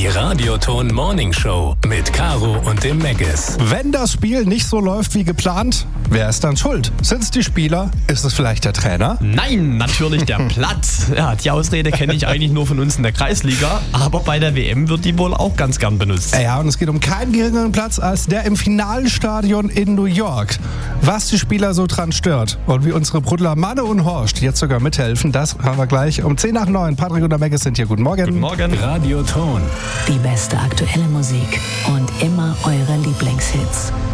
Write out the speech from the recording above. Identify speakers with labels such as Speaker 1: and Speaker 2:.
Speaker 1: Die Radioton Morning Show mit Caro und dem Meggis.
Speaker 2: Wenn das Spiel nicht so läuft wie geplant, wer ist dann schuld? Sind es die Spieler? Ist es vielleicht der Trainer?
Speaker 3: Nein, natürlich der Platz. Ja, die Ausrede kenne ich eigentlich nur von uns in der Kreisliga, aber bei der WM wird die wohl auch ganz gern benutzt.
Speaker 2: Ja, und es geht um keinen geringeren Platz als der im Finalstadion in New York. Was die Spieler so dran stört und wie unsere Brüder Manne und Horst jetzt sogar mithelfen, das haben wir gleich um 10:09. Patrick und der Meggis sind hier. Guten Morgen.
Speaker 3: Guten Morgen.
Speaker 1: Radioton.
Speaker 4: Die beste aktuelle Musik und immer eure Lieblingshits.